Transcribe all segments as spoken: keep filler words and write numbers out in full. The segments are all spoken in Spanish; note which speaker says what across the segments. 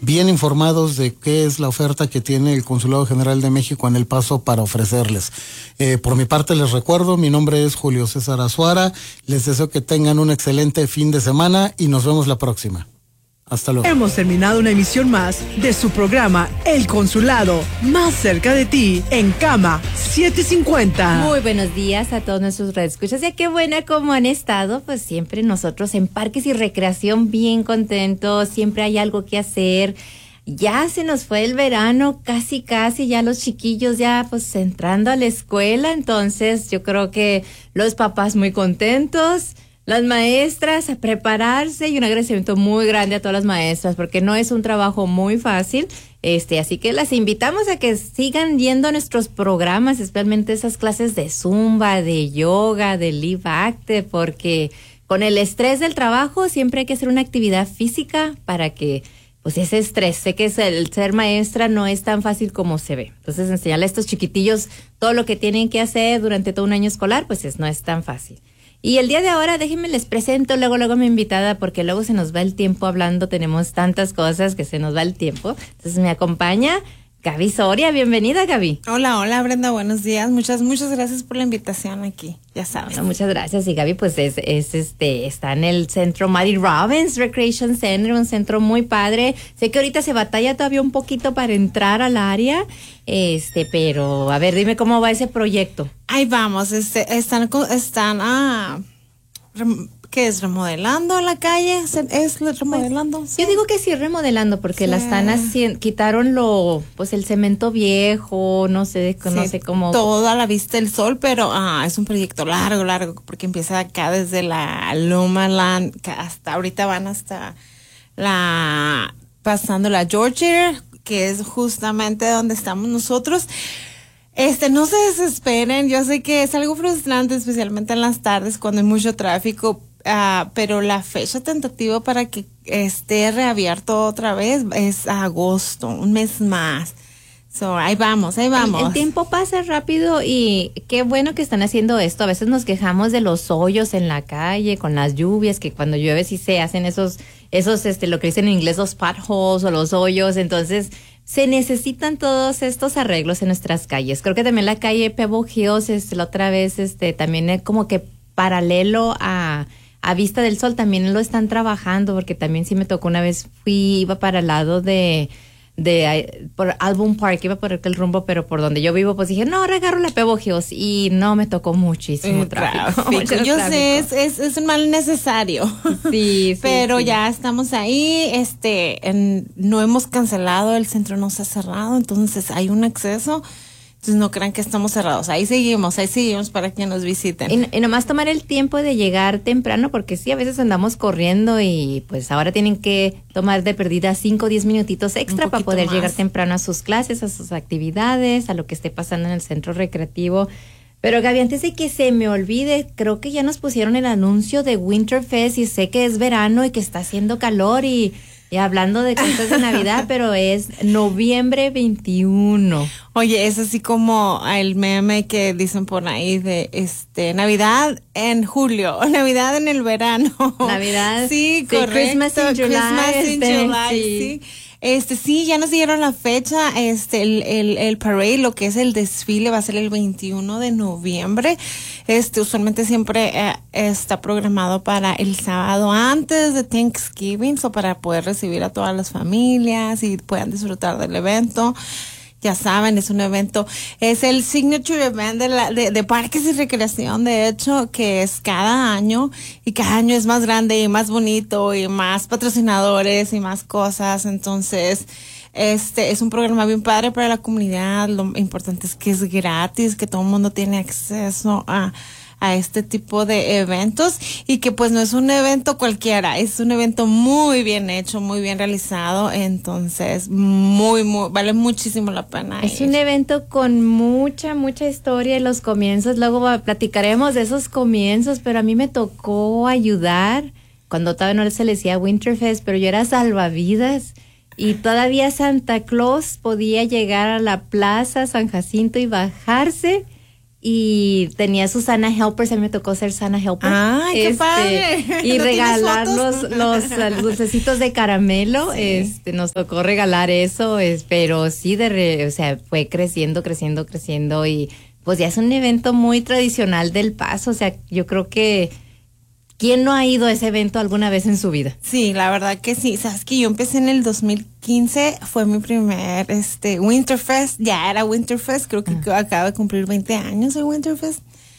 Speaker 1: bien informados de qué es la oferta que tiene el Consulado General de México en El Paso para ofrecerles. Eh, por mi parte les recuerdo, mi nombre es Julio César Azuara, les deseo que tengan un excelente fin de semana y nos vemos la próxima. Hasta luego.
Speaker 2: Hemos terminado una emisión más de su programa El Consulado, más cerca de ti, en Cama setecientos cincuenta.
Speaker 3: Muy buenos días a todos nuestros radioescuchas. Ya qué buena como han estado, pues siempre nosotros en Parques y Recreación bien contentos, siempre hay algo que hacer. Ya se nos fue el verano, casi casi, ya los chiquillos ya pues entrando a la escuela, entonces yo creo que los papás muy contentos. Las maestras a prepararse y un agradecimiento muy grande a todas las maestras porque no es un trabajo muy fácil, este, así que las invitamos a que sigan yendo a nuestros programas, especialmente esas clases de zumba, de yoga, de live active, porque con el estrés del trabajo siempre hay que hacer una actividad física para que pues ese estrés, sé que es el ser maestra no es tan fácil como se ve, entonces enseñarle a estos chiquitillos todo lo que tienen que hacer durante todo un año escolar, pues es, no es tan fácil. Y el día de ahora, déjenme les presento luego, luego a mi invitada, porque luego se nos va el tiempo hablando, tenemos tantas cosas que se nos va el tiempo. Entonces me acompaña Gaby Soria, bienvenida Gaby.
Speaker 4: Hola, hola Brenda, buenos días, muchas, muchas gracias por la invitación aquí, ya sabes.
Speaker 3: Bueno, muchas gracias, y Gaby pues es, es este, está en el centro Mary Robbins Recreation Center, un centro muy padre. Sé que ahorita se batalla todavía un poquito para entrar al área, este, pero a ver, dime cómo va ese proyecto.
Speaker 4: Ahí vamos, este, están, están, ah, rem, ¿qué es? ¿Remodelando la calle? ¿Es remodelando?
Speaker 3: Pues, sí. Yo digo que sí, remodelando, porque sí. La están haciendo, quitaron lo, pues el cemento viejo, no sé, sí, no sé cómo.
Speaker 4: Todo a la vista del sol, pero ah, es un proyecto largo, largo, porque empieza acá desde la Loma Land, hasta ahorita van hasta la, pasando la Georgia, que es justamente donde estamos nosotros. Este, no se desesperen, yo sé que es algo frustrante, especialmente en las tardes cuando hay mucho tráfico, uh, pero la fecha tentativa para que esté reabierto otra vez es agosto, un mes más. So, ahí vamos, ahí vamos.
Speaker 3: El, el tiempo pasa rápido y qué bueno que están haciendo esto. A veces nos quejamos de los hoyos en la calle con las lluvias, que cuando llueve sí se hacen esos, esos, este, lo que dicen en inglés, los potholes o los hoyos. Entonces, se necesitan todos estos arreglos en nuestras calles. Creo que también la calle Pebble Hills, este, la otra vez, este, también es como que paralelo a, a Vista del Sol, también lo están trabajando, porque también sí me tocó una vez, fui, iba para el lado de, de, por Album Park, iba por aquel rumbo, pero por donde yo vivo, pues dije, no, ahora agarro la Pebble Hills, y no, me tocó muchísimo
Speaker 4: mm,
Speaker 3: tráfico.
Speaker 4: tráfico. Yo tráfico. sé, es, es, es un mal necesario.
Speaker 3: Sí, sí.
Speaker 4: Pero
Speaker 3: sí.
Speaker 4: Ya estamos ahí, este, en, no hemos cancelado, el centro no se ha cerrado, entonces hay un acceso. Entonces no crean que estamos cerrados, ahí seguimos, ahí seguimos para que nos visiten.
Speaker 3: Y, y nomás tomar el tiempo de llegar temprano, porque sí, a veces andamos corriendo y pues ahora tienen que tomar de perdida cinco o diez minutitos extra para poder más. Llegar temprano a sus clases, a sus actividades, a lo que esté pasando en el centro recreativo. Pero Gaby, antes de que se me olvide, creo que ya nos pusieron el anuncio de Winterfest y sé que es verano y que está haciendo calor y... Y hablando de cosas de Navidad, pero es noviembre veintiuno.
Speaker 4: Oye, es así como el meme que dicen por ahí de este Navidad en julio, Navidad en el verano.
Speaker 3: Navidad.
Speaker 4: Sí,
Speaker 3: sí,
Speaker 4: correcto.
Speaker 3: Christmas in July.
Speaker 4: Christmas in
Speaker 3: este,
Speaker 4: July,
Speaker 3: sí.
Speaker 4: sí. Este, sí, ya nos dieron la fecha, este, el, el, el parade, lo que es el desfile va a ser el veintiuno de noviembre. Este, usualmente siempre eh, está programado para el sábado antes de Thanksgiving, o para poder recibir a todas las familias y puedan disfrutar del evento. Ya saben, es un evento, es el signature event de, la, de, de Parques y Recreación, de hecho, que es cada año, y cada año es más grande y más bonito y más patrocinadores y más cosas. Entonces, este es un programa bien padre para la comunidad. Lo importante es que es gratis, que todo el mundo tiene acceso a a este tipo de eventos, y que pues no es un evento cualquiera, es un evento muy bien hecho, muy bien realizado, entonces muy, muy, vale muchísimo la pena.
Speaker 3: Es
Speaker 4: ir.
Speaker 3: un evento con mucha, mucha historia en los comienzos, luego platicaremos de esos comienzos, pero a mí me tocó ayudar, cuando todavía no se le decía Winterfest, pero yo era salvavidas, y todavía Santa Claus podía llegar a la plaza San Jacinto y bajarse, y tenía sus Santa Helpers, a mí me tocó ser Santa Helper.
Speaker 4: ¡Ay, qué
Speaker 3: este,
Speaker 4: padre!
Speaker 3: Y
Speaker 4: ¿No
Speaker 3: regalar
Speaker 4: tienes
Speaker 3: los,
Speaker 4: fotos?
Speaker 3: los uh, dulcecitos de caramelo,
Speaker 4: Sí.
Speaker 3: este, nos tocó regalar eso, es, pero sí, de re, o sea, fue creciendo, creciendo, creciendo y pues ya es un evento muy tradicional del Paso, o sea, yo creo que ¿quién no ha ido a ese evento alguna vez en su vida?
Speaker 4: Sí, la verdad que sí. Sabes que yo empecé en el dos mil quince, fue mi primer este Winterfest, ya era Winterfest, creo que
Speaker 3: Ah.
Speaker 4: acaba de cumplir veinte años el Winterfest.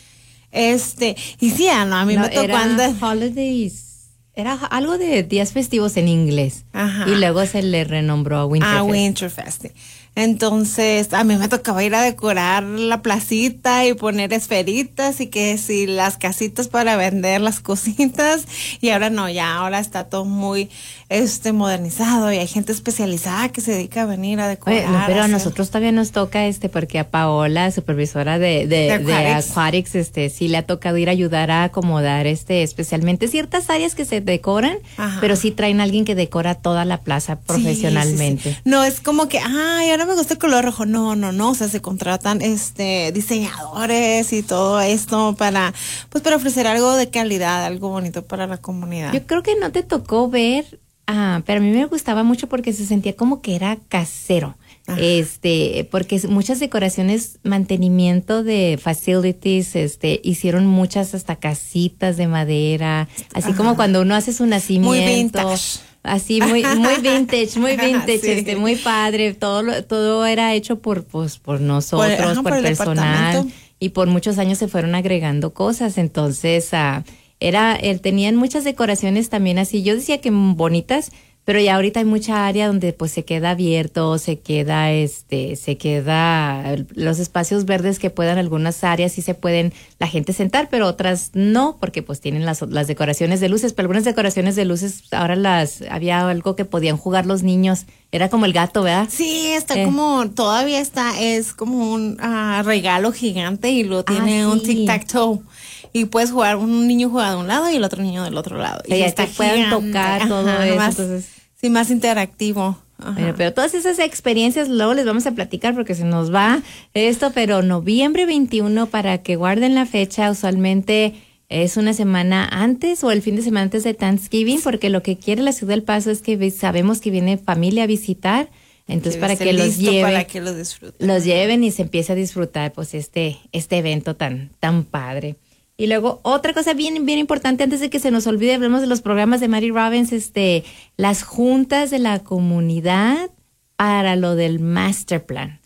Speaker 4: Este, y sí, ah, no, a mí
Speaker 3: No,
Speaker 4: me tocó
Speaker 3: era
Speaker 4: andar.
Speaker 3: Holidays, era algo de días festivos en inglés.
Speaker 4: Ajá.
Speaker 3: Y luego se le renombró a Winterfest.
Speaker 4: Ah, Winterfest. sí. Entonces, a mí me tocaba ir a decorar la placita y poner esferitas y que si las casitas para vender las cositas. Y ahora no, ya ahora está todo muy este modernizado y hay gente especializada que se dedica a venir a decorar.
Speaker 3: Oye, no, pero a
Speaker 4: hacer-
Speaker 3: nosotros todavía nos toca este porque a Paola, supervisora de, de,
Speaker 4: De
Speaker 3: de
Speaker 4: Aquatics.
Speaker 3: Aquatics, este sí le ha tocado ir a ayudar a acomodar este especialmente ciertas áreas que se decoran,
Speaker 4: Ajá.
Speaker 3: pero sí traen a alguien que decora toda la plaza profesionalmente.
Speaker 4: Sí, sí, sí. No es como que, ay, ahora me gusta el color rojo. No, no, no. O sea, se contratan este diseñadores y todo esto para, pues, para ofrecer algo de calidad, algo bonito para la comunidad.
Speaker 3: Yo creo que no te tocó ver, ah, pero a mí me gustaba mucho porque se sentía como que era casero.
Speaker 4: Ajá.
Speaker 3: Este, porque es- muchas decoraciones, mantenimiento de facilities, este, hicieron muchas hasta casitas de madera, así
Speaker 4: Ajá.
Speaker 3: como cuando uno hace su nacimiento.
Speaker 4: Muy vintage.
Speaker 3: Así muy muy vintage, muy vintage,
Speaker 4: Sí.
Speaker 3: este, muy padre. Todo lo- todo era hecho por pues por nosotros,
Speaker 4: Por- ajá,
Speaker 3: por,
Speaker 4: por el
Speaker 3: personal
Speaker 4: departamento.
Speaker 3: y por muchos años se fueron agregando cosas. Entonces, ah, era eh, tenían muchas decoraciones también así. Yo decía que bonitas, pero ya ahorita hay mucha área donde pues se queda abierto, se queda este, se queda eh, los espacios verdes que puedan algunas áreas sí se pueden la gente sentar, pero otras no, porque pues tienen las las decoraciones de luces, pero algunas decoraciones de luces ahora las había algo que podían jugar los niños, era como el gato, ¿verdad?
Speaker 4: Sí, está
Speaker 3: Eh.
Speaker 4: como, todavía está, es como un ah, regalo gigante y lo tiene
Speaker 3: Ah,
Speaker 4: un
Speaker 3: sí.
Speaker 4: tic-tac-toe. Y puedes jugar, un niño juega de un lado y el otro niño del otro lado.
Speaker 3: O sea,
Speaker 4: y
Speaker 3: ya
Speaker 4: está
Speaker 3: te puedan
Speaker 4: gigante.
Speaker 3: tocar todo
Speaker 4: Ajá,
Speaker 3: eso,
Speaker 4: más-
Speaker 3: entonces-
Speaker 4: sí, más interactivo. Ajá.
Speaker 3: Bueno, pero todas esas experiencias luego les vamos a platicar porque se nos va esto, pero noviembre veintiuno para que guarden la fecha, usualmente es una semana antes o el fin de semana antes de Thanksgiving, porque lo que quiere la ciudad del Paso es que ve- sabemos que viene familia a visitar, entonces para
Speaker 4: esté
Speaker 3: que los
Speaker 4: listo
Speaker 3: lleven,
Speaker 4: para que lo disfruten.
Speaker 3: los lleven y se empiece a disfrutar pues este, este evento tan, tan padre. Y luego otra cosa bien, bien importante antes de que se nos olvide, hablemos de los programas de Mary Robbins, este, las juntas de la comunidad para lo del master plan.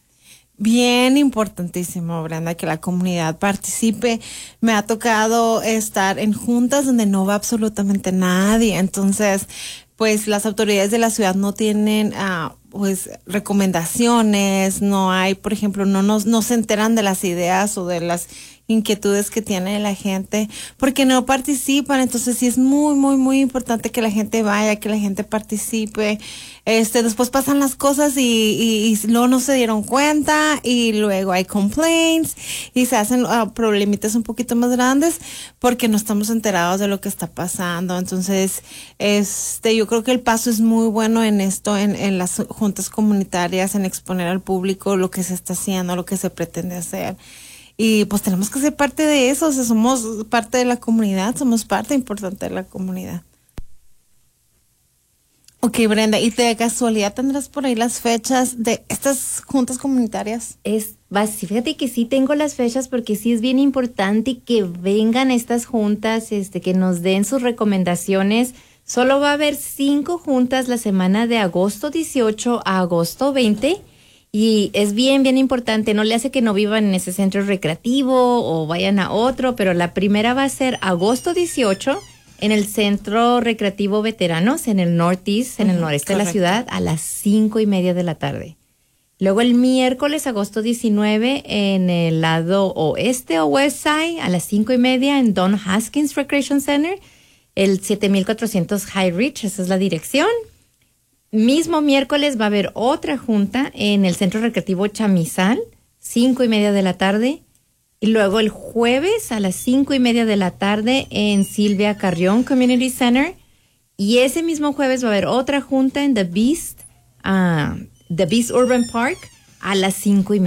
Speaker 4: Bien importantísimo, Brenda, que la comunidad participe. Me ha tocado estar en juntas donde no va absolutamente nadie. Entonces, pues las autoridades de la ciudad no tienen ah, pues recomendaciones, no hay, por ejemplo, no nos no se enteran de las ideas o de las inquietudes que tiene la gente porque no participan. Entonces sí es muy muy muy importante que la gente vaya, que la gente participe. Este después pasan las cosas y, y, y luego no se dieron cuenta y luego hay complaints y se hacen uh, problemitas un poquito más grandes porque no estamos enterados de lo que está pasando. Entonces este yo creo que el Paso es muy bueno en esto, en, en las juntas comunitarias, en exponer al público lo que se está haciendo, lo que se pretende hacer. Y pues tenemos que ser parte de eso, o sea, somos parte de la comunidad, somos parte importante de la comunidad. Ok, Brenda, ¿y de casualidad tendrás por ahí las fechas de estas juntas comunitarias?
Speaker 3: Es, va, sí, fíjate que sí tengo las fechas porque sí es bien importante que vengan estas juntas, este, que nos den sus recomendaciones. Solo va a haber cinco juntas la semana de agosto dieciocho a agosto veinte. Y es bien, bien importante, no le hace que no vivan en ese centro recreativo o vayan a otro, pero la primera va a ser agosto dieciocho en el Centro Recreativo Veteranos, en el Northeast, en el
Speaker 4: Ujú,
Speaker 3: noreste de la
Speaker 4: correcto.
Speaker 3: ciudad, a las cinco y media de la tarde. Luego el miércoles, agosto diecinueve, en el lado oeste o west side, a las cinco y media, en Don Haskins Recreation Center, el siete mil cuatrocientos High Reach, esa es la dirección. Mismo miércoles va a haber otra junta en el Centro Recreativo Chamizal, cinco y media de la tarde. Y luego el jueves a las cinco y media de la tarde en Silvia Carrión Community Center. Y ese mismo jueves va a haber otra junta en The Beast, uh, The Beast Urban Park a las cinco y media.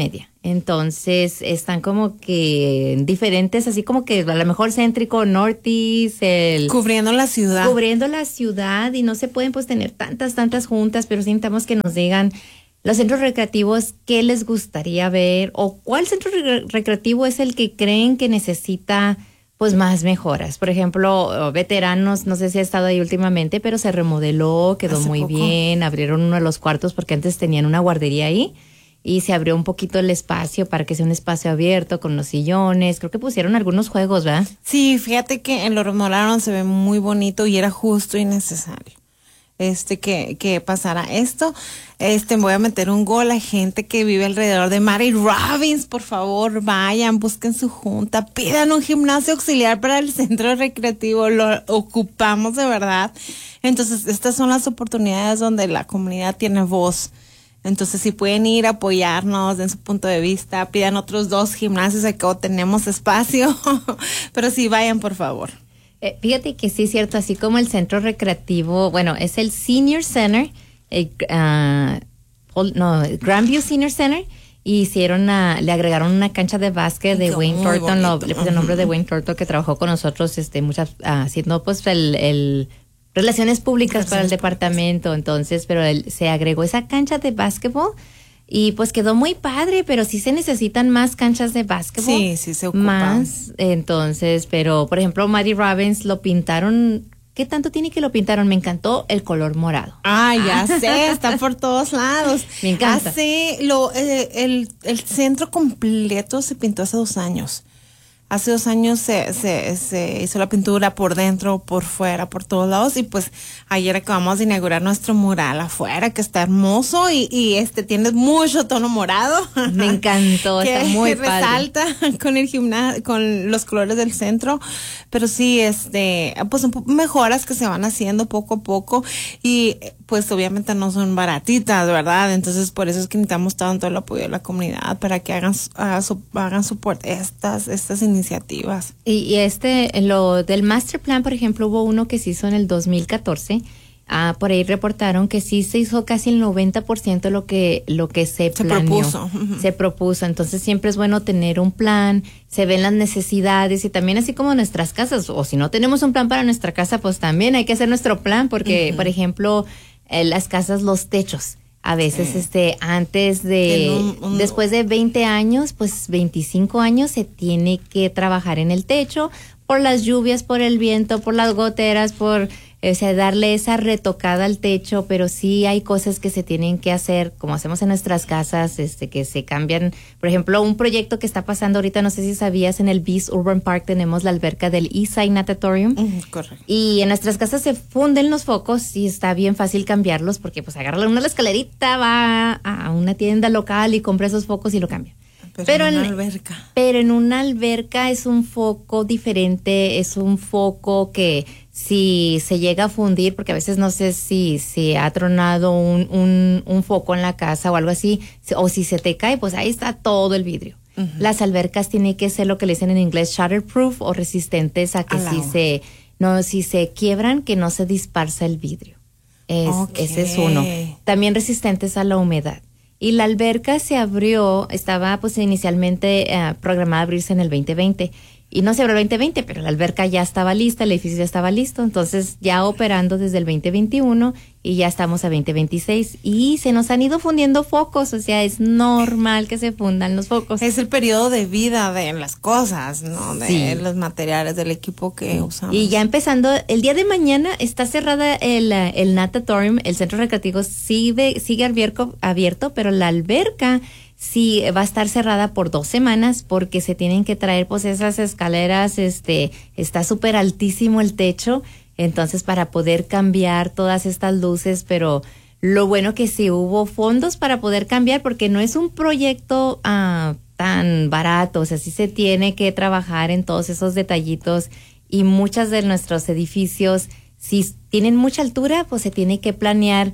Speaker 3: Entonces están como que diferentes, así como que a lo mejor céntrico, nortis, el
Speaker 4: cubriendo la ciudad.
Speaker 3: Cubriendo la ciudad y no se pueden pues tener tantas, tantas juntas, pero sí necesitamos que nos digan los centros recreativos qué les gustaría ver o cuál centro re- recreativo es el que creen que necesita pues más mejoras. Por ejemplo, veteranos, no sé si ha estado ahí últimamente, pero se remodeló, quedó
Speaker 4: Hace
Speaker 3: muy
Speaker 4: poco.
Speaker 3: bien, abrieron uno de los cuartos porque antes tenían una guardería ahí. Y se abrió un poquito el espacio para que sea un espacio abierto con los sillones. Creo que pusieron algunos juegos, ¿verdad?
Speaker 4: Sí, fíjate que en lo remodelaron, se ve muy bonito y era justo y necesario. Este, que, que pasara esto. Este, voy a meter un gol a gente que vive alrededor de Mary Robbins, por favor, vayan, busquen su junta, pidan un gimnasio auxiliar para el centro recreativo, lo ocupamos de verdad. Entonces, estas son las oportunidades donde la comunidad tiene voz. Entonces, si pueden ir a apoyarnos en su punto de vista, pidan otros dos gimnasios, aquí tenemos espacio, pero sí, vayan, por favor.
Speaker 3: Eh, fíjate que sí es cierto, así como el centro recreativo, bueno, es el Senior Center, el, uh, no, Grandview Senior Center, y hicieron a, le agregaron una cancha de básquet de
Speaker 4: Qué
Speaker 3: Wayne
Speaker 4: muy
Speaker 3: Thornton, lo,
Speaker 4: bonito.
Speaker 3: le puse el nombre de Wayne Thornton, que trabajó con nosotros, este, muchas, uh, haciendo pues el, el relaciones públicas
Speaker 4: Relaciones
Speaker 3: para el
Speaker 4: públicas.
Speaker 3: departamento, entonces, pero él, se agregó esa cancha de básquetbol y pues quedó muy padre, pero sí se necesitan más canchas de básquetbol.
Speaker 4: Sí, sí se ocupa.
Speaker 3: Más, entonces, pero por ejemplo, Mary Robbins lo pintaron, ¿qué tanto tiene que lo pintaron? Me encantó el color morado.
Speaker 4: Ah, ya sé, está por todos lados.
Speaker 3: Me encanta.
Speaker 4: Ah, sí, lo, eh, el, el centro completo se pintó hace dos años. Hace dos años se, se, se hizo la pintura por dentro, por fuera, por todos lados. Y pues ayer acabamos de inaugurar nuestro mural afuera, que está hermoso y, y este tiene mucho tono morado.
Speaker 3: Me encantó,
Speaker 4: que
Speaker 3: está muy padre.
Speaker 4: resalta con el gimnasio, con los colores del centro. Pero sí, este, pues un po- mejoras que se van haciendo poco a poco. Y pues obviamente no son baratitas, ¿verdad? Entonces por eso es que necesitamos tanto el apoyo de la comunidad para que hagan, hagan, su, hagan support estas, estas iniciativas.
Speaker 3: Y, y este, lo del Master Plan, por ejemplo, hubo uno que se hizo en el dos mil catorce. Ah, por ahí reportaron que sí se hizo casi el noventa por ciento lo que, lo que se,
Speaker 4: Se
Speaker 3: planeó.
Speaker 4: propuso. Ujú.
Speaker 3: Se propuso. Entonces siempre es bueno tener un plan, se ven las necesidades y también así como nuestras casas, o si no tenemos un plan para nuestra casa, pues también hay que hacer nuestro plan porque, uh-huh. por ejemplo, eh, las casas, los techos. A veces, sí. este, antes de, un, un, después de veinte años, pues veinticinco años se tiene que trabajar en el techo por las lluvias, por el viento, por las goteras, por, o sea, darle esa retocada al techo, pero sí hay cosas que se tienen que hacer, como hacemos en nuestras casas, este, que se cambian. Por ejemplo, un proyecto que está pasando ahorita, no sé si sabías, en el Beast Urban Park tenemos la alberca del Eastside Natatorium.
Speaker 4: Mm, correcto.
Speaker 3: Y en nuestras casas se funden los focos y está bien fácil cambiarlos porque pues agarra una la escalerita, va a una tienda local y compra esos focos y lo cambia.
Speaker 4: Pero,
Speaker 3: pero
Speaker 4: en una
Speaker 3: en,
Speaker 4: alberca.
Speaker 3: Pero en una alberca es un foco diferente, es un foco que si se llega a fundir, porque a veces no sé si, si ha tronado un, un, un foco en la casa o algo así, o si se te cae, pues ahí está todo el vidrio. Uh-huh. Las albercas tienen que ser lo que le dicen en inglés shatterproof o resistentes a que
Speaker 4: a
Speaker 3: si se, no, si se quiebran, que no se dispersa el vidrio. Es, okay. Ese es uno. También resistentes a la humedad. Y la alberca se abrió, estaba pues inicialmente uh, programada a abrirse en el veinte veinte. Y no se abrió el veinte veinte, pero la alberca ya estaba lista, el edificio ya estaba listo. Entonces ya operando desde el veinte veintiuno y ya estamos a veinte veintiséis. Y se nos han ido fundiendo focos, o sea, es normal que se fundan los focos.
Speaker 4: Es el periodo de vida de las cosas, ¿no? De sí. los materiales, del equipo que usamos.
Speaker 3: Y ya empezando, el día de mañana está cerrada el, el Natatorium, el centro recreativo sigue, sigue abierto, abierto, pero la alberca sí va a estar cerrada por dos semanas porque se tienen que traer pues esas escaleras, este, está súper altísimo el techo, entonces para poder cambiar todas estas luces, pero lo bueno que sí hubo fondos para poder cambiar porque no es un proyecto uh, tan barato, o sea, sí se tiene que trabajar en todos esos detallitos y muchos de nuestros edificios, si tienen mucha altura, pues se tiene que planear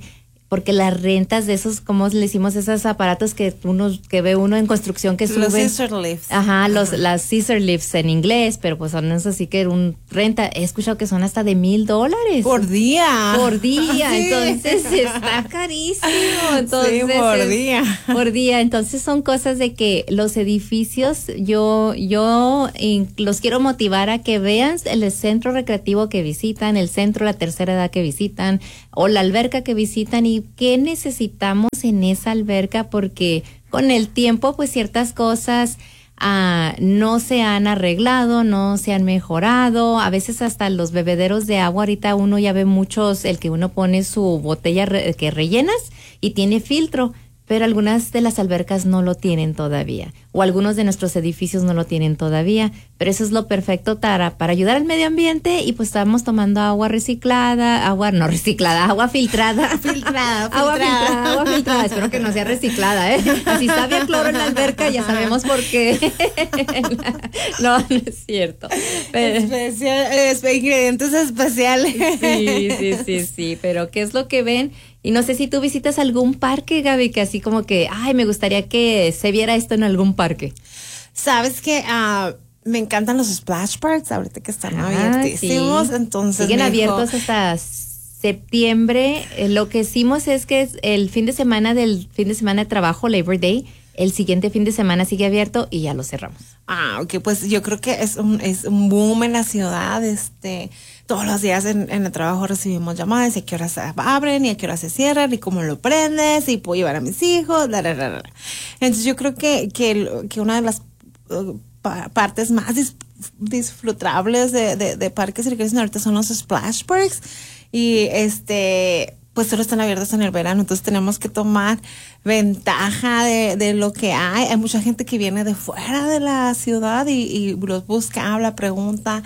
Speaker 3: porque las rentas de esos, como le decimos, esos aparatos que uno que ve uno en construcción que suben.
Speaker 4: Los scissor lifts.
Speaker 3: Ajá, los, las scissor lifts en inglés, pero pues son esos así que un renta, he escuchado que son hasta de mil dólares.
Speaker 4: Por día.
Speaker 3: Por día,
Speaker 4: Sí.
Speaker 3: entonces está carísimo. Entonces,
Speaker 4: Sí, por
Speaker 3: es-
Speaker 4: día.
Speaker 3: Por día, entonces son cosas de que los edificios, yo, yo in- los quiero motivar a que vean el centro recreativo que visitan, el centro de la tercera edad que visitan, o la alberca que visitan y qué necesitamos en esa alberca, porque con el tiempo pues ciertas cosas ah, no se han arreglado, no se han mejorado, a veces hasta los bebederos de agua, ahorita uno ya ve muchos, el que uno pone su botella re- que rellenas y tiene filtro, pero algunas de las albercas no lo tienen todavía, o algunos de nuestros edificios no lo tienen todavía, pero eso es lo perfecto para, para ayudar al medio ambiente y pues estamos tomando agua reciclada, agua no reciclada, agua filtrada.
Speaker 4: Filtrada,
Speaker 3: Agua
Speaker 4: filtrada.
Speaker 3: filtrada, agua filtrada, espero que no sea reciclada, ¿eh? Si sabe a cloro en la alberca ya sabemos por qué. No, no es cierto. Pero,
Speaker 4: Especial, espe- ingredientes especiales.
Speaker 3: sí, sí, sí, sí, pero ¿qué es lo que ven? Y no sé si tú visitas algún parque, Gaby, que así como que, ay, me gustaría que se viera esto en algún parque.
Speaker 4: Sabes que ah, me encantan los splash parks ahorita que están
Speaker 3: Ah,
Speaker 4: abiertísimos,
Speaker 3: sí.
Speaker 4: entonces
Speaker 3: Siguen
Speaker 4: me dijo,
Speaker 3: abiertos hasta septiembre. Eh, lo que hicimos es que es el fin de semana del fin de semana de trabajo, Labor Day, el siguiente fin de semana sigue abierto y ya lo cerramos.
Speaker 4: Ah, ok, pues yo creo que es un, es un boom en la ciudad, este, todos los días en, en el trabajo recibimos llamadas y a qué horas se abren y a qué horas se cierran y cómo lo prendes y puedo llevar a mis hijos, la, la, la, la. Entonces yo creo que, que, el- que una de las uh, pa- partes más dis- disfrutables de, de, de parques y recreación ahorita son los splash parks y este... pues solo están abiertos en el verano, entonces tenemos que tomar ventaja de, de lo que hay. Hay mucha gente que viene de fuera de la ciudad y, y los busca, habla, pregunta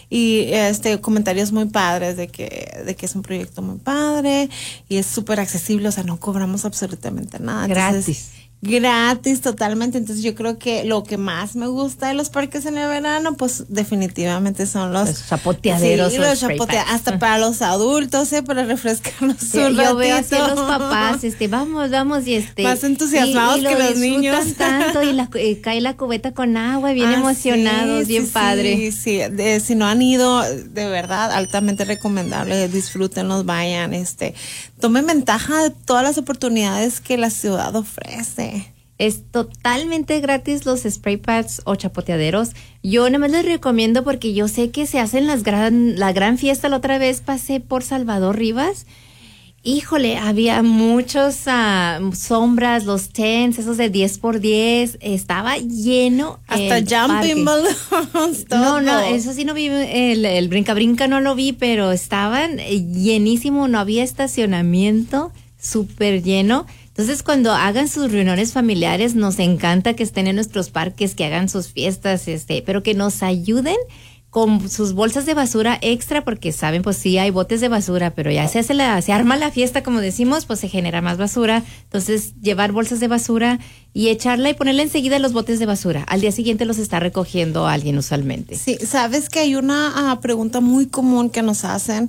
Speaker 4: y este comentarios muy padres de que de que es un proyecto muy padre y es súper accesible, o sea, no cobramos absolutamente nada. Entonces,
Speaker 3: Gratis.
Speaker 4: Gratis, totalmente. Entonces yo creo que lo que más me gusta de los parques en el verano, pues definitivamente son los,
Speaker 3: Los chapoteaderos
Speaker 4: Sí,
Speaker 3: o
Speaker 4: los
Speaker 3: spray
Speaker 4: chapotea-
Speaker 3: pads.
Speaker 4: hasta para los adultos, ¿eh? Para refrescarnos
Speaker 3: Sí,
Speaker 4: un
Speaker 3: yo veo
Speaker 4: ratito.
Speaker 3: así a los papás, este, vamos, vamos, y este.
Speaker 4: Más entusiasmados
Speaker 3: y- y lo
Speaker 4: que los
Speaker 3: disfrutan
Speaker 4: niños.
Speaker 3: tanto, y la, eh, cae la cubeta con agua, bien
Speaker 4: Ah,
Speaker 3: emocionados,
Speaker 4: sí,
Speaker 3: bien
Speaker 4: sí,
Speaker 3: padre.
Speaker 4: Sí, sí. De- si no han ido, de verdad, altamente recomendable. Disfrútenlos, vayan, este, tomen ventaja de todas las oportunidades que la ciudad ofrece.
Speaker 3: Es totalmente gratis los spray pads o chapoteaderos. Yo nada más les recomiendo porque yo sé que se hacen las gran, la gran fiesta. La otra vez pasé por Salvador Rivas. Híjole, había muchos ah, sombras, los tents, esos de diez por diez. Estaba lleno.
Speaker 4: Hasta
Speaker 3: el
Speaker 4: jumping
Speaker 3: parque.
Speaker 4: balloons, todo.
Speaker 3: No, no, eso sí no vi, el, el brinca brinca no lo vi, pero estaban eh, llenísimo, no había estacionamiento, súper lleno. Entonces, cuando hagan sus reuniones familiares, nos encanta que estén en nuestros parques, que hagan sus fiestas, este, pero que nos ayuden con sus bolsas de basura extra, porque saben, pues sí hay botes de basura, pero ya se hace la, se arma la fiesta, como decimos, pues se genera más basura. Entonces, llevar bolsas de basura y echarla y ponerla enseguida en los botes de basura. Al día siguiente los está recogiendo alguien usualmente.
Speaker 4: Sí, sabes que hay una ah, pregunta muy común que nos hacen.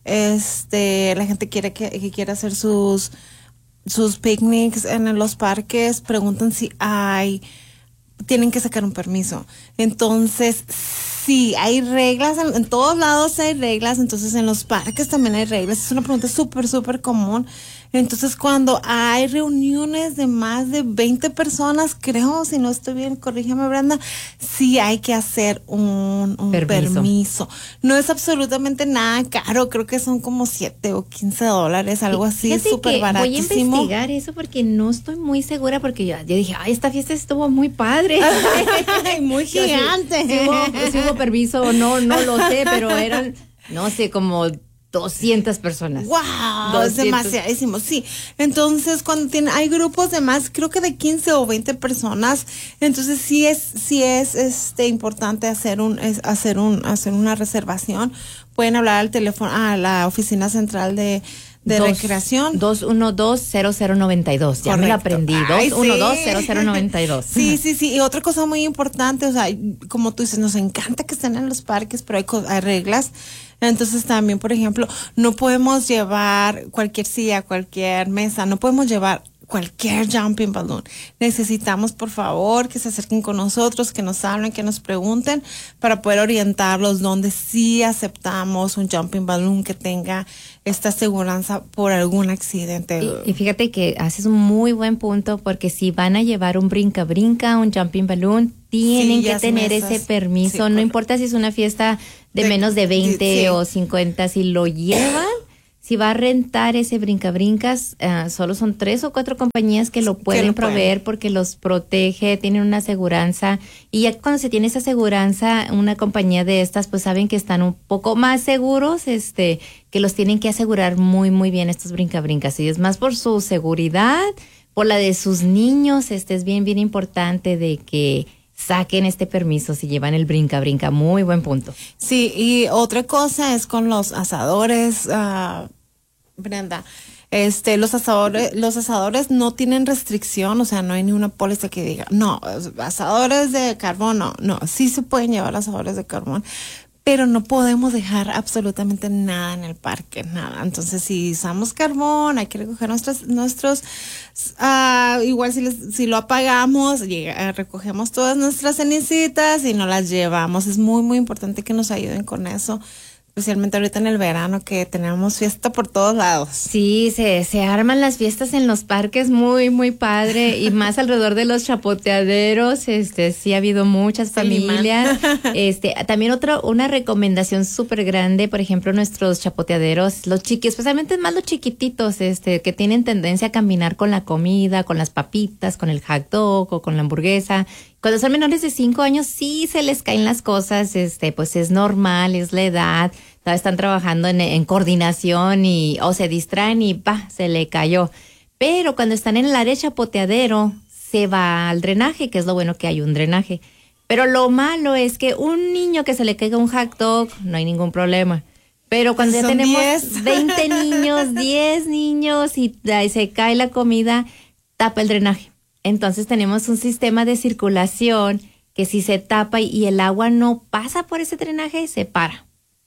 Speaker 4: Este, la gente quiere que, que quiere hacer sus sus picnics en los parques, preguntan si hay, tienen que sacar un permiso. Entonces, sí, hay reglas, en, en todos lados hay reglas, entonces en los parques también hay reglas. Es una pregunta súper, súper común. Entonces, cuando hay reuniones de más de veinte personas, creo, si no estoy bien, corrígeme, Brenda, sí hay que hacer un, un
Speaker 3: Permiso.
Speaker 4: permiso. No es absolutamente nada caro, creo que son como siete o quince dólares, algo así,
Speaker 3: Fíjate
Speaker 4: súper
Speaker 3: que
Speaker 4: baratísimo.
Speaker 3: voy a investigar eso porque no estoy muy segura, porque yo, yo dije, ay, esta fiesta estuvo muy padre.
Speaker 4: Ay, muy
Speaker 3: Yo sí-
Speaker 4: gigante.
Speaker 3: Si hubo, si hubo permiso o no, no lo sé, pero eran, no sé, como doscientas personas.
Speaker 4: Wow, es
Speaker 3: doscientos.
Speaker 4: demasiadísimo, sí. Entonces, cuando tiene, hay grupos de más, creo que de quince o veinte personas, entonces sí es, sí es, este, importante hacer un, es hacer un, hacer una reservación. Pueden hablar al teléfono, a la oficina central de, de
Speaker 3: Dos-
Speaker 4: recreación.
Speaker 3: dos uno dos, cero cero nueve dos. Ya me lo
Speaker 4: Correcto.
Speaker 3: aprendí.
Speaker 4: Ay,
Speaker 3: dos uno dos,
Speaker 4: sí.
Speaker 3: cero cero nueve dos.
Speaker 4: Sí, sí, sí. Y otra cosa muy importante, o sea, como tú dices, nos encanta que estén en los parques, pero hay, co- hay reglas. Entonces también, por ejemplo, no podemos llevar cualquier silla, cualquier mesa, no podemos llevar cualquier jumping balloon. Necesitamos, por favor, que se acerquen con nosotros, que nos hablen, que nos pregunten para poder orientarlos donde sí aceptamos un jumping balloon que tenga esta aseguranza por algún accidente.
Speaker 3: Y, y fíjate que haces un muy buen punto, porque si van a llevar un brinca-brinca, un jumping balloon, tienen que
Speaker 4: Sillas,
Speaker 3: tener
Speaker 4: mesas.
Speaker 3: ese permiso.
Speaker 4: Sí,
Speaker 3: No
Speaker 4: correcto.
Speaker 3: importa si es una fiesta de,
Speaker 4: De-
Speaker 3: menos de veinte
Speaker 4: sí.
Speaker 3: o cincuenta, si lo llevan. Si va a rentar ese brinca-brincas, uh, solo son tres o cuatro compañías que lo pueden
Speaker 4: lo pueden.
Speaker 3: proveer porque los protege, tienen una aseguranza. Y ya cuando se tiene esa aseguranza, una compañía de estas, pues saben que están un poco más seguros, este, que los tienen que asegurar muy, muy bien estos brinca-brincas. Y es más por su seguridad, por la de sus niños. Este es bien, bien importante de que saquen este permiso si llevan el brinca-brinca. Muy buen punto.
Speaker 4: Sí, y otra cosa es con los asadores, ah, Brenda. Este, los asadores, los asadores no tienen restricción, o sea, no hay ni una póliza que diga, no, asadores de carbón, no, no, sí se pueden llevar asadores de carbón, pero no podemos dejar absolutamente nada en el parque, nada. Entonces, si usamos carbón, hay que recoger nuestros, nuestros, ah, igual si, les- si lo apagamos, llega- recogemos todas nuestras cenicitas y no las llevamos. Es muy, muy importante que nos ayuden con eso, especialmente ahorita en el verano que tenemos fiesta por todos lados.
Speaker 3: Sí, se, se arman las fiestas en los parques muy, muy padre, y más alrededor de los chapoteaderos. Este, sí ha habido muchas
Speaker 4: Se liman.
Speaker 3: familias. Este, también otra, una recomendación súper grande, por ejemplo, nuestros chapoteaderos, los chiquis, especialmente más los chiquititos, este, que tienen tendencia a caminar con la comida, con las papitas, con el hot dog o con la hamburguesa. Cuando son menores de cinco años, sí se les caen las cosas, este, pues es normal, es la edad, todavía están trabajando en, en coordinación y, o se distraen y pa, se le cayó. Pero cuando están en el área chapoteadero, se va al drenaje, que es lo bueno que hay un drenaje. Pero lo malo es que un niño que se le caiga un hot dog, no hay ningún problema. Pero cuando ya
Speaker 4: Son
Speaker 3: tenemos
Speaker 4: diez.
Speaker 3: veinte niños, diez niños y ahí se cae la comida, tapa el drenaje. Entonces tenemos un sistema de circulación que si se tapa y, y el agua no pasa por ese drenaje, se para.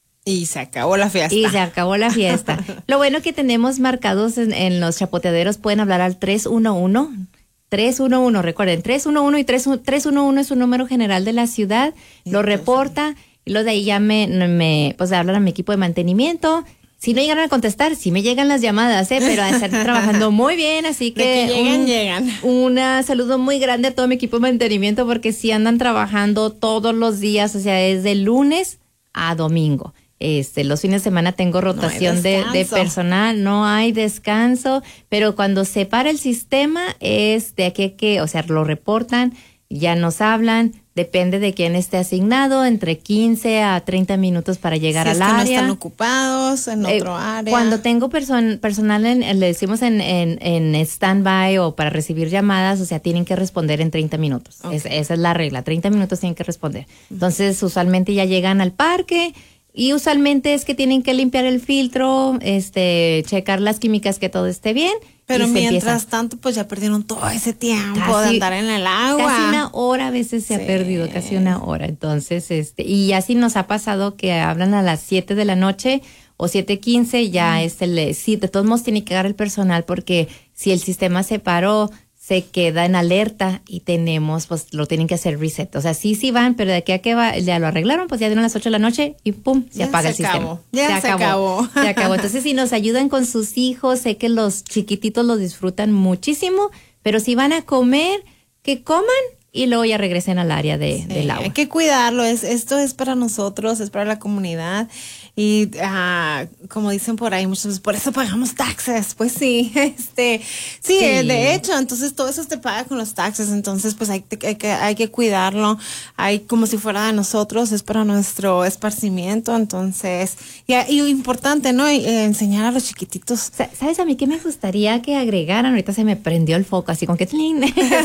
Speaker 4: Y se acabó la fiesta.
Speaker 3: Y se acabó la fiesta. Lo bueno que tenemos marcados en, en los chapoteaderos, pueden hablar al tres uno uno. tres uno uno, recuerden, tres uno uno y tres uno uno es un número general de la ciudad, lo reporta y los de ahí ya me, me pues hablan a mi equipo de mantenimiento. Si no llegaron a contestar, sí me llegan las llamadas, ¿eh? Pero están trabajando muy bien, así que,
Speaker 4: De que llegan,
Speaker 3: un,
Speaker 4: llegan.
Speaker 3: Un saludo muy grande a todo mi equipo de mantenimiento, porque sí andan trabajando todos los días, o sea, desde lunes a domingo. Este, los fines de semana tengo rotación de, de
Speaker 4: descanso.
Speaker 3: personal, no hay descanso, pero cuando se para el sistema es de aquí a que, o sea, lo reportan, ya nos hablan, depende de quién esté asignado, entre quince a treinta minutos para llegar
Speaker 4: Si
Speaker 3: al
Speaker 4: es que
Speaker 3: área.
Speaker 4: no están ocupados en
Speaker 3: Eh,
Speaker 4: otro área.
Speaker 3: Cuando tengo person- personal, en, le decimos en, en, en stand-by o para recibir llamadas, o sea, tienen que responder en treinta minutos.
Speaker 4: Ok.
Speaker 3: Es- esa es la regla, treinta minutos tienen que responder. Entonces, usualmente ya llegan al parque y usualmente es que tienen que limpiar el filtro, este, checar las químicas, que todo esté bien.
Speaker 4: Pero
Speaker 3: y se
Speaker 4: mientras
Speaker 3: empieza.
Speaker 4: tanto, pues ya perdieron todo ese tiempo
Speaker 3: Casi-
Speaker 4: de andar en el agua.
Speaker 3: Casi una hora a veces se
Speaker 4: Sí.
Speaker 3: ha perdido, casi una hora. Entonces, este, y así nos ha pasado que hablan a las siete de la noche o siete quince, ya es el, sí, de todos modos tiene que llegar el personal, porque si el sistema se paró, se queda en alerta y tenemos, pues lo tienen que hacer reset. O sea, sí, sí van, pero de aquí a que va, ya lo arreglaron, pues ya dieron las ocho de la noche y pum, se
Speaker 4: Ya
Speaker 3: apaga
Speaker 4: se
Speaker 3: el
Speaker 4: acabó.
Speaker 3: sistema.
Speaker 4: Ya se acabó.
Speaker 3: Se acabó. Entonces, si nos ayudan con sus hijos, sé que los chiquititos los disfrutan muchísimo, pero si van a comer, que coman y luego ya regresen al área de,
Speaker 4: Sí,
Speaker 3: del agua.
Speaker 4: hay que cuidarlo. Es, esto es para nosotros, es para la comunidad. Y ah, como dicen por ahí muchas veces, por eso pagamos taxes. Pues sí, este, sí,
Speaker 3: Sí.
Speaker 4: eh, de hecho, entonces todo eso te paga con los taxes. Entonces, pues hay, que- hay que, hay que cuidarlo. Hay como si fuera de nosotros, es para nuestro esparcimiento. Entonces, y, y importante, ¿no? Y, eh, enseñar a los chiquititos.
Speaker 3: Sa- ¿Sabes a mí qué me gustaría que agregaran? Ahorita se me prendió el foco, así con que tlin.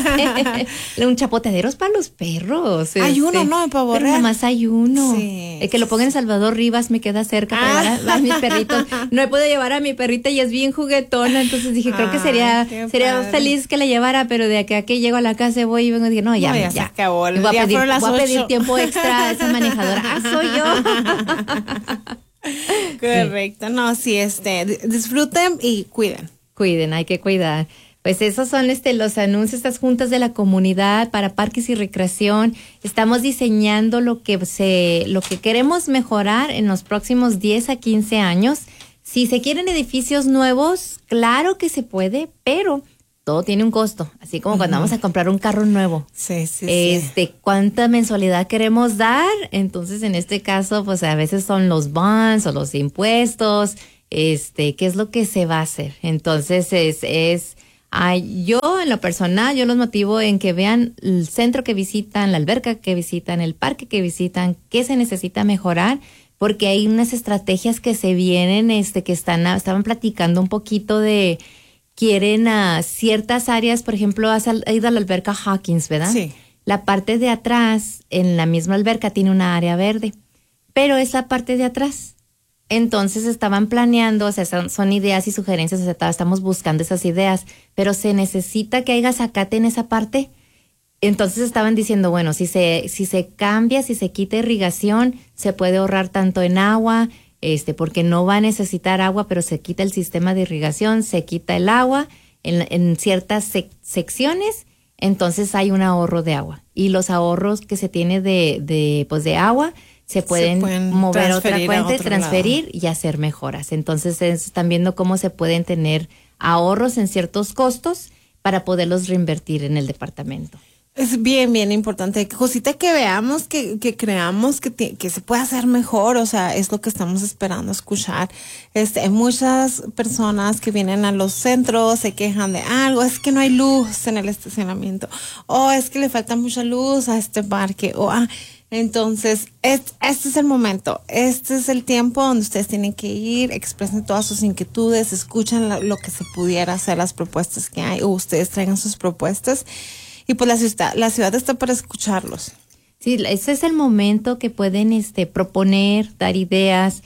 Speaker 3: Un chapoteadero es para los perros.
Speaker 4: Hay
Speaker 3: este.
Speaker 4: uno, ¿no? En Pavo
Speaker 3: Pero
Speaker 4: Real.
Speaker 3: nada más hay uno.
Speaker 4: Sí.
Speaker 3: El que lo ponga en Salvador Rivas me queda queda cerca para llevar a, a mis perritos. No he podido llevar a mi perrita y es bien juguetona, entonces dije, creo que sería sería feliz que la llevara, pero de acá que llego a la casa voy y vengo y dije, no, ya, no, ya,
Speaker 4: ya. Se acabó. El
Speaker 3: voy, a pedir,
Speaker 4: las
Speaker 3: voy a pedir tiempo extra a esa manejadora. Ah, soy
Speaker 4: yo. Correcto. Sí. No, sí, este, disfruten y cuiden.
Speaker 3: Cuiden, hay que cuidar. Pues esos son este los anuncios, estas juntas de la comunidad para parques y recreación. Estamos diseñando lo que se, lo que queremos mejorar en los próximos diez a quince años. Si se quieren edificios nuevos, claro que se puede, pero todo tiene un costo. Así como cuando uh-huh. vamos a comprar un carro nuevo.
Speaker 4: Sí, sí,
Speaker 3: este,
Speaker 4: sí.
Speaker 3: ¿Cuánta mensualidad queremos dar? Entonces, en este caso, pues a veces son los bonds o los impuestos. Este, ¿qué es lo que se va a hacer? Entonces, es, es, Ay, yo en lo personal, yo los motivo en que vean el centro que visitan, la alberca que visitan, el parque que visitan, qué se necesita mejorar, porque hay unas estrategias que se vienen, este, que están, estaban platicando un poquito de, quieren a ciertas áreas, por ejemplo, has ido a la alberca Hawkins, ¿verdad?
Speaker 4: Sí.
Speaker 3: La parte de atrás, en la misma alberca, tiene una área verde, pero es la parte de atrás. Entonces estaban planeando, o sea, son, son ideas y sugerencias, o sea, estamos buscando esas ideas, pero se necesita que haya zacate en esa parte. Entonces estaban diciendo, bueno, si se, si se cambia, si se quita irrigación, se puede ahorrar tanto en agua, este, porque no va a necesitar agua, pero se quita el sistema de irrigación, se quita el agua en, en ciertas sec- secciones, entonces hay un ahorro de agua. Y los ahorros que se tiene de, de, pues de agua, se pueden, se pueden mover otra fuente, transferir lado. Y hacer mejoras. Entonces están viendo cómo se pueden tener ahorros en ciertos costos para poderlos reinvertir en el departamento.
Speaker 4: Es bien, bien importante. Cosita que veamos, que, que creamos que, te, que se puede hacer mejor, o sea, es lo que estamos esperando escuchar. Este, hay muchas personas que vienen a los centros, se quejan de algo, es que no hay luz en el estacionamiento, o es que le falta mucha luz a este parque, o ah, entonces, este, este es el momento, este es el tiempo donde ustedes tienen que ir, expresen todas sus inquietudes, escuchan lo, lo que se pudiera hacer, las propuestas que hay, o ustedes traigan sus propuestas, y pues la ciudad, la ciudad está para escucharlos.
Speaker 3: Sí, ese es el momento que pueden este, proponer, dar ideas,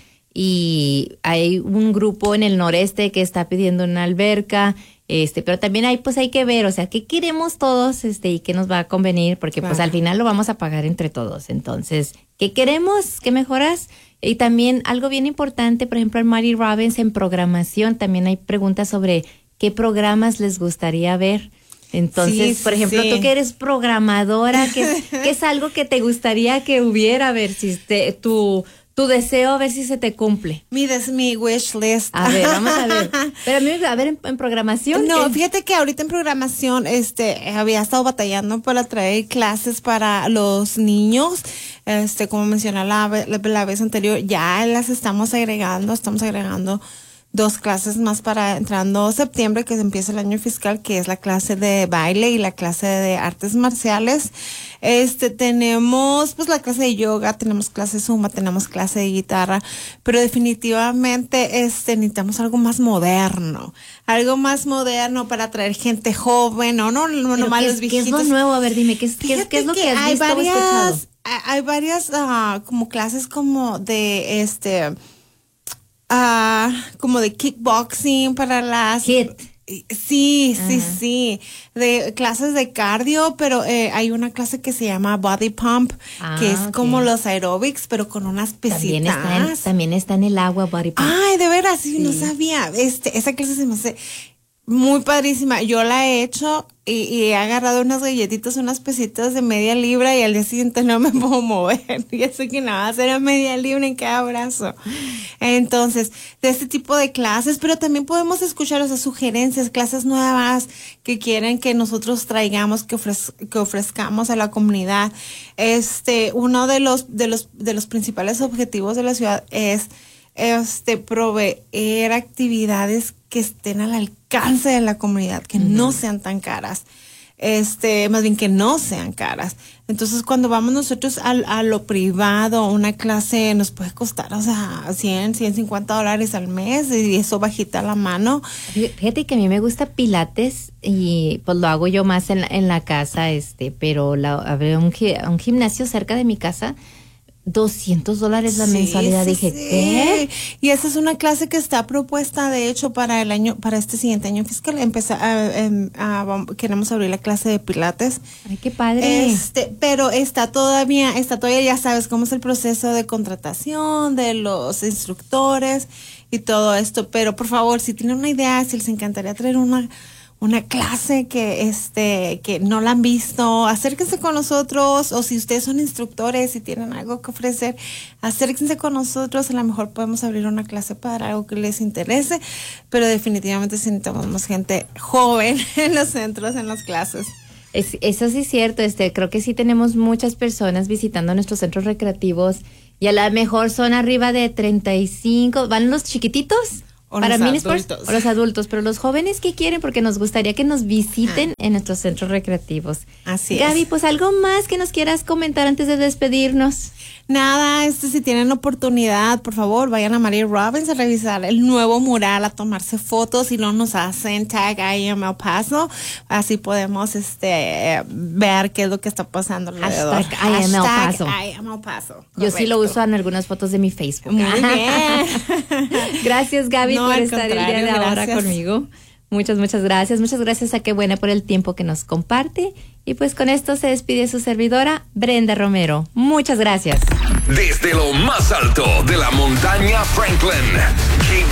Speaker 3: y hay un grupo en el noreste que está pidiendo una alberca, este, pero también hay, pues hay que ver, o sea, qué queremos todos, este, y qué nos va a convenir, porque claro, pues al final lo vamos a pagar entre todos. Entonces, ¿qué queremos? ¿Qué mejoras? Y también algo bien importante, por ejemplo, en Mary Robbins en programación también hay preguntas sobre qué programas les gustaría ver. Entonces, sí, por ejemplo, sí. Tú que eres programadora, ¿qué, qué es algo que te gustaría que hubiera? A ver si te, tu tu deseo, a ver si se te cumple.
Speaker 4: Mi, des, mi wish list.
Speaker 3: A ver, vamos a ver. Pero a mí, a ver, en, en programación.
Speaker 4: No,
Speaker 3: ¿qué?
Speaker 4: Fíjate que ahorita en programación, este, había estado batallando para traer clases para los niños. Este, como mencioné la, la, la vez anterior, ya las estamos agregando, estamos agregando dos clases más para entrando septiembre, que empieza el año fiscal, que es la clase de baile y la clase de artes marciales. Este, tenemos pues la clase de yoga, tenemos clase de zumba, tenemos clase de guitarra, pero definitivamente este, necesitamos algo más moderno, algo más moderno para atraer gente joven, no, no, no, no más los viejitos.
Speaker 3: ¿Qué es lo nuevo? A ver, dime, ¿qué es, qué, qué es lo que, que has
Speaker 4: hay
Speaker 3: visto
Speaker 4: varias,
Speaker 3: o escuchado?
Speaker 4: Hay varias uh, como clases como de este... Ah, uh, como de kickboxing para las...
Speaker 3: Hit.
Speaker 4: Sí, sí, uh-huh. sí. De clases de cardio, pero eh, hay una clase que se llama Body Pump, ah, que es okay. como los aerobics, pero con unas pesitas.
Speaker 3: También está en, también está en el agua Body Pump.
Speaker 4: Ay, de veras, sí, sí. No sabía. Este, esa clase se me hace muy padrísima. Yo la he hecho y, y he agarrado unas galletitas, unas pesitas de media libra y al día siguiente no me puedo mover. Ya sé que nada va a ser a media libra en cada brazo. Entonces, de este tipo de clases, pero también podemos escuchar esas sugerencias, clases nuevas que quieren que nosotros traigamos, que, ofrez, que ofrezcamos a la comunidad. Este, uno de los, de los, de los principales objetivos de la ciudad es este proveer actividades que estén al alcance de la comunidad, que uh-huh. no sean tan caras, este, más bien que no sean caras. Entonces, cuando vamos nosotros a, a lo privado, una clase nos puede costar, o sea, cien, ciento cincuenta dólares al mes, y eso bajita la mano.
Speaker 3: Fíjate que a mí me gusta pilates y pues lo hago yo más en la, en la casa, este, pero la, había un, un gimnasio cerca de mi casa. doscientos dólares la
Speaker 4: Sí,
Speaker 3: mensualidad.
Speaker 4: sí,
Speaker 3: Dije,
Speaker 4: sí.
Speaker 3: ¿qué?
Speaker 4: Y esa es una clase que está propuesta, de hecho, para el año, para este siguiente año fiscal. Empezar, a, a, a, queremos abrir la clase de pilates.
Speaker 3: Ay, qué padre.
Speaker 4: Este, pero está todavía, está todavía, ya sabes cómo es el proceso de contratación de los instructores y todo esto. Pero por favor, si tienen una idea, si les encantaría traer una una clase que este que no la han visto, acérquense con nosotros, o si ustedes son instructores y tienen algo que ofrecer, acérquense con nosotros, a lo mejor podemos abrir una clase para algo que les interese, pero definitivamente necesitamos más gente joven en los centros, en las clases.
Speaker 3: Es, eso sí es cierto, este, creo que sí tenemos muchas personas visitando nuestros centros recreativos y a lo mejor son arriba de treinta y cinco, ¿van los chiquititos?
Speaker 4: O
Speaker 3: Para
Speaker 4: los
Speaker 3: mini sports,
Speaker 4: adultos.
Speaker 3: o los adultos, pero los jóvenes que quieren, porque nos gustaría que nos visiten
Speaker 4: Ah.
Speaker 3: en nuestros centros recreativos.
Speaker 4: Así
Speaker 3: Gaby,
Speaker 4: es.
Speaker 3: pues algo más que nos quieras comentar antes de despedirnos.
Speaker 4: Nada, este, si tienen oportunidad, por favor, vayan a Mary Robbins a revisar el nuevo mural, a tomarse fotos, y no nos hacen tag I am El Paso, así podemos este ver qué es lo que está pasando alrededor.
Speaker 3: Hashtag I am El Paso.
Speaker 4: I am El Paso.
Speaker 3: Yo sí lo
Speaker 4: Correcto.
Speaker 3: uso en algunas fotos de mi Facebook.
Speaker 4: Muy bien.
Speaker 3: Gracias, Gaby,
Speaker 4: No,
Speaker 3: por
Speaker 4: al
Speaker 3: estar el día de
Speaker 4: contrario,
Speaker 3: ahora
Speaker 4: gracias.
Speaker 3: conmigo. Muchas, muchas gracias. Muchas gracias a Qué Buena por el tiempo que nos comparte. Y pues con esto se despide su servidora, Brenda Romero. Muchas gracias.
Speaker 5: Desde lo más alto de la montaña Franklin, K